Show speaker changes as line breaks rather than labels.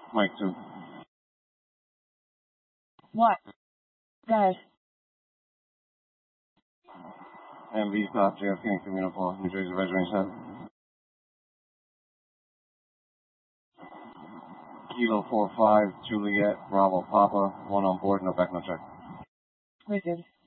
Mike 2.
What? Guys.
MV stop, JFK and Camino Falls, New Jersey, Reservation 7. Kilo 45, Juliet, Bravo, Papa, 1 on board, no back, no check.
Wicked.